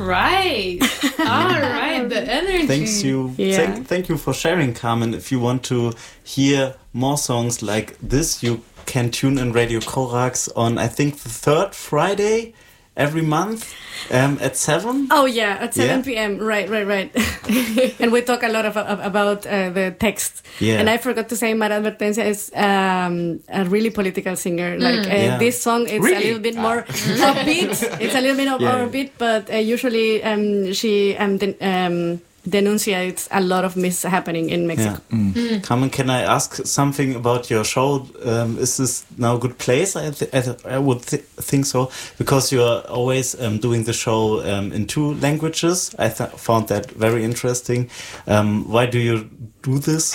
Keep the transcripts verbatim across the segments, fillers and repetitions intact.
right. All right. The energy. Thanks you. Yeah. Thank, thank you for sharing, Carmen. If you want to hear more songs like this, you can tune in Radio Corax on, I think, the third Friday every month um, at seven. Oh yeah, at seven Yeah. p.m. Right, right, right. And we talk a lot of, of, about uh, the text. Yeah. And I forgot to say, Mara Advertencia is um, a really political singer. Like uh, Yeah. this song, it's Really? a little bit more upbeat. It's a little bit more Yeah. upbeat, but uh, usually um, she um, den- um, denunciates a lot of mishappening in Mexico. Yeah. Carmen, can I ask something about your show? Um, is this now a good place? I, th- I, th- I would th- think so, because you're always um, doing the show um, in two languages. I th- found that very interesting. Um, why do you do this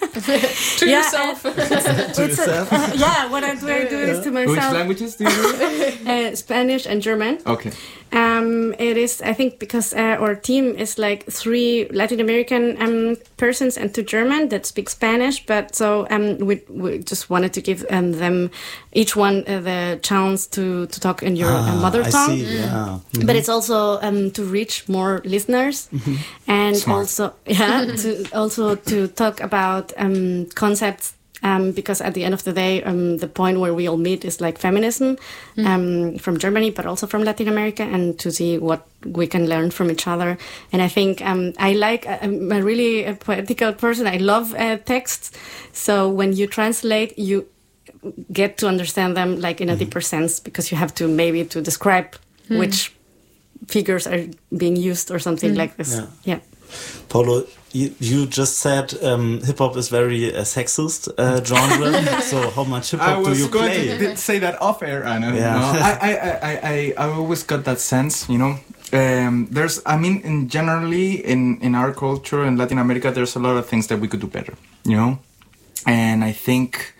to Yeah, yourself. to yourself? Uh, yeah, what I do, I do is to Which myself. languages do you do? Uh, Spanish and German. Okay. Um, it is, I think, because uh, our team is like three Latin American um, persons and two German that speak Spanish. But so um, we we just wanted to give um, them each one uh, the chance to, to talk in your uh, Ah, mother I tongue. see, yeah. But it's also um, to reach more listeners, and Smart. also yeah, to also to talk about um, concepts. Um, because at the end of the day, um, the point where we all meet is like feminism um, from Germany, but also from Latin America, and to see what we can learn from each other. And I think um, I like, I'm a really a poetical person. I love uh, texts. So when you translate, you get to understand them like in a deeper sense, because you have to maybe to describe which figures are being used or something like this. Yeah. Yeah. Paulo, you, you just said um, hip hop is very uh, sexist uh, genre. So how much hip I hop do was you going play? to say that off air, Anna. Yeah. No, I, I, I, I, I always got that sense, you know. Um, there's, I mean, in generally in, in our culture in Latin America, there's a lot of things that we could do better, you know. And I think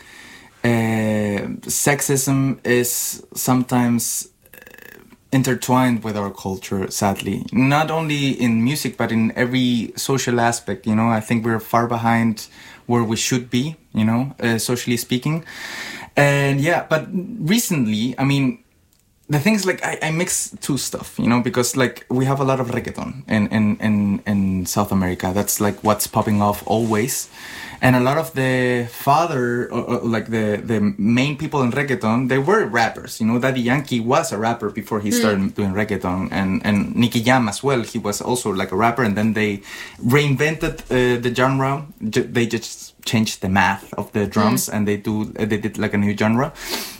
uh, sexism is sometimes intertwined with our culture, sadly. Not only in music, but in every social aspect, you know. I think we're far behind where we should be, you know, uh, socially speaking. And yeah, but recently, I mean, the thing is, like, I, I mix two stuff, you know, because, like, we have a lot of reggaeton in, in, in, in South America. That's, like, what's popping off always. And a lot of the father, or, or, like the, the main people in reggaeton, they were rappers. You know, Daddy Yankee was a rapper before he started mm. doing reggaeton. And, and Nicky Jam as well, he was also like a rapper. And then they reinvented uh, the genre. J- they just changed the math of the drums mm. and they do uh, they did like a new genre.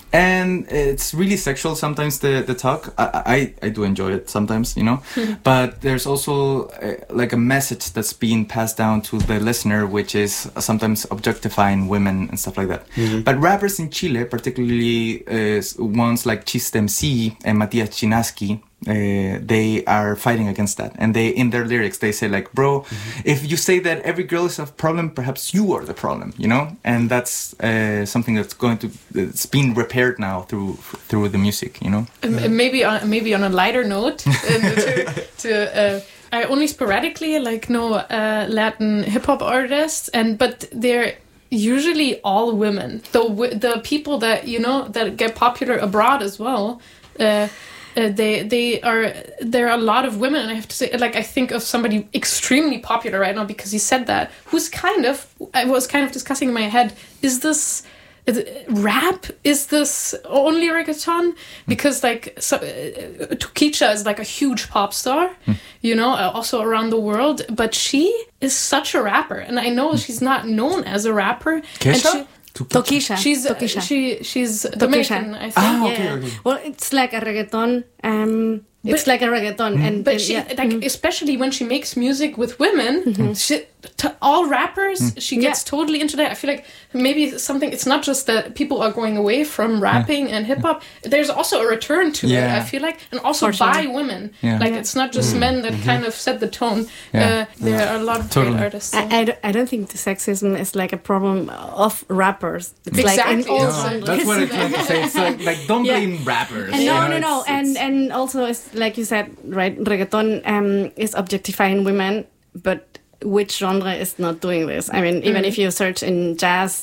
And it's really sexual sometimes, the, the talk. I, I, I do enjoy it sometimes, you know. Mm-hmm. But there's also uh, like a message that's being passed down to the listener, which is sometimes objectifying women and stuff like that. Mm-hmm. But rappers in Chile, particularly uh, ones like Chiste M C and Matias Chinaski, Uh, they are fighting against that, and they in their lyrics they say like, bro, mm-hmm. if you say that every girl is a problem, perhaps you are the problem, you know. And that's uh, something that's going to it's being repaired now through through the music, you know. Um, maybe on maybe on a lighter note, uh, to, to uh, I only sporadically like know uh, Latin hip hop artists, and but they're usually all women. The the people that you know that get popular abroad as well. Uh, Uh, they they are there are a lot of women, and I have to say, like, I think of somebody extremely popular right now because he said that, who's kind of I was kind of discussing in my head, is this is it rap, is this only reggaeton? Because like so, uh, Toquicha is like a huge pop star, mm. you know, uh, also around the world, but she is such a rapper, and I know she's not known as a rapper. Kesha? Toquicha. She's Toquicha. Uh, she she's Dominican, I think. Ah, okay, yeah. okay. Well, it's like a reggaeton. Um, it's But- like a reggaeton, Mm. and But and, she, yeah. like, mm. especially when she makes music with women, Mm-hmm. she, to all rappers, she gets Yeah. totally into that. I feel like maybe something, it's not just that people are going away from rapping and hip hop, there's also a return to Yeah. it, I feel like, and also For sure. by women. Yeah. Like, Yeah. it's not just men that kind of set the tone. Yeah. Uh, there are a lot of Totally. great artists. I, I, don't, I don't think the sexism is like a problem of rappers. It's like in Exactly. all No, genres. That's what I'm trying to say. It's like, like don't Yeah. blame rappers. And you no, know, no, no, it's- and it's- and also it's like you said, right? Reggaeton um, is objectifying women, but which genre is not doing this? I mean, even Mm. if you search in jazz,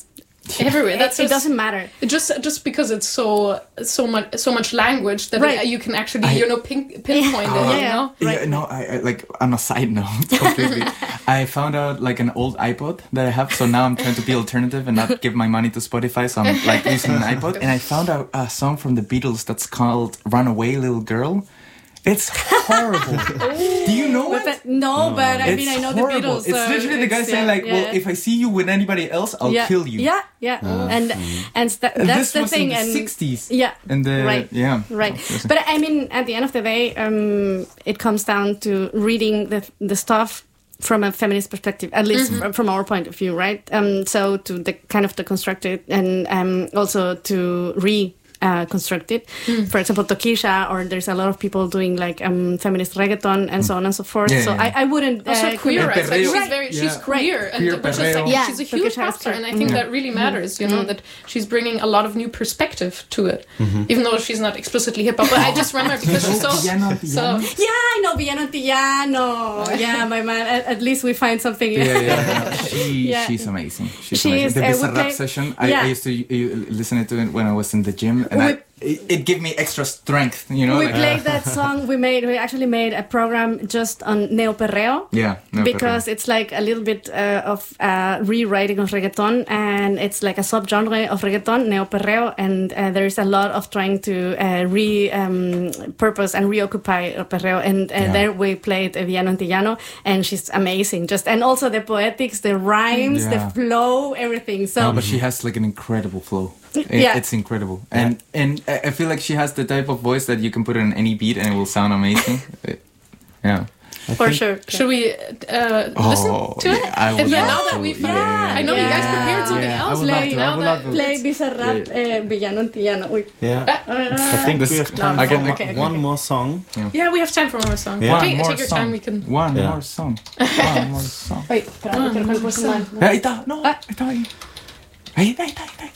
everywhere. It, That's it just- doesn't matter. It just just because it's so so much so much language that Right. you can actually I- you know pin, pinpoint Yeah. it. You Yeah. know. Right. Yeah, no, I, I like on a side note, completely. I found out like an old iPod that I have, so now I'm trying to be alternative and not give my money to Spotify. So I'm like using an iPod, and I found out a song from the Beatles that's called "Runaway Little Girl." It's horrible. Do you know But it? that- no, but I It's mean, I know horrible. the Beatles. It's so literally the guy it's, saying yeah, like, yeah. "Well, if I see you with anybody else, I'll yeah. kill you." Yeah, yeah, and and th- And that's this the was thing. in the and sixties. yeah, And the right, yeah, right. Obviously. But I mean, at the end of the day, um, it comes down to reading the the stuff from a feminist perspective, at least from, from our point of view, right? Um, so to the kind of deconstruct it, and um, also to re. Uh, constructed. For example, Tokisha, or there's a lot of people doing like um, feminist reggaeton and so on and so forth. Yeah, so yeah. I, I wouldn't Also uh, queer El rights. Like perreo. she's very she's Yeah. queer, and Queer which is like perreo. Yeah, she's a huge Tokisha is factor, queer. and I think that really matters. You know that she's bringing a lot of new perspective to it, even though she's not explicitly hip hop. But I just remember because she's so Villano, so. Villano. Yeah, I know Villano Antillano. Yeah, my man. At, at least we find something. Yeah, yeah, yeah. She, Yeah. she's amazing. She's She amazing. is, The uh, we Bizarrap play- session, I, yeah. I used to uh, listen to it when I was in the gym, and We- I, it, it gave me extra strength, you know? We like, played that song. We made. We actually made a program just on neo perreo. yeah. No, Because it's like a little bit uh, of uh, rewriting of reggaeton, and it's like a subgenre of reggaeton, neo perreo, and uh, there is a lot of trying to uh, re um, purpose and reoccupy perreo. And uh, Yeah. there we played uh, Villano Antillano, and she's amazing. Just and also the poetics, the rhymes, Yeah. the flow, everything. So No, but she has like an incredible flow. It, Yeah. It's incredible. And and I I feel like she has the type of voice that you can put on any beat and it will sound amazing. It- yeah. for sure. Should we uh, listen Oh, to it? yeah, I would And yeah, love now that to. we've Yeah. I know you guys Yeah. prepared something Yeah, I else. would love like, to, I now would that love to. Play Bizarrap, uh, Villano Antillano. Uy. Yeah. I think This- we have time I for can- one, okay, okay, one okay. more song. yeah, we have time for one more song. Yeah. Take, One more take your song. time. We can. One Yeah. more song. One more song. Wait, espera, quiero que me puse mal. Ahí está. No, Ah. está ahí. Ahí está, ahí está, ahí está.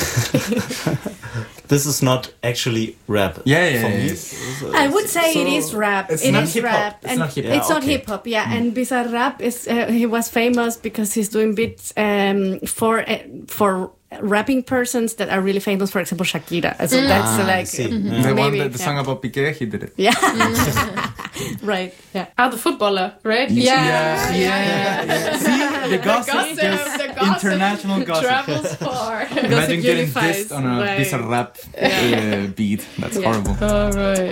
This is not actually rap. Yeah, yeah, for yeah, me. it's- I would say So, it is rap. it's It not is hip-hop. rap. It's and not hip-hop. It's Yeah, not okay. hip hop, yeah. And Bizarrap is uh, he was famous because he's doing beats um, for uh, for rapping persons that are really famous. For example, Shakira. So that's Ah, uh, I like see. uh, Yeah. The one maybe that the yeah. song about Piqué, he did it. Yeah, right. Yeah. Ah, the footballer, right? Yeah. yeah, yeah. yeah. See, the gossip, gossip, just the gossip international gossip. Travels far. Imagine getting unifies, dissed on a right. Bizarrap uh, beat. That's Yeah. horrible. All right.